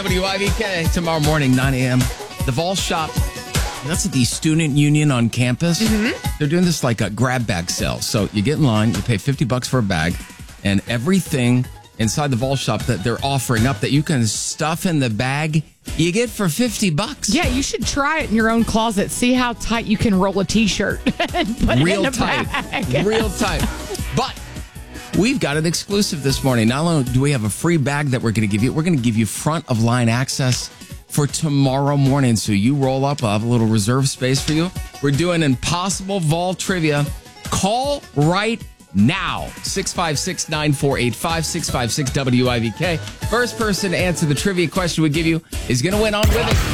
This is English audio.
WIVK tomorrow morning, 9 a.m. The Vol Shop. That's at the Student Union on campus. They're doing this like a grab bag sale. So you get in line, you pay $50 for a bag, and everything inside the Vol Shop that they're offering up that you can stuff in the bag, you get for $50. Yeah, you should try it in your own closet. See how tight you can roll a T-shirt and put it in the bag. Real tight. But we've got an exclusive this morning. Not only do we have a free bag that we're going to give you, we're going to give you front of line access for tomorrow morning. So you roll up, I'll have a little reserve space for you. We're doing Impossible Vol Trivia. Call right now. 656-9485, 656-WIVK. First person to answer the trivia question we give you is going to win on with it.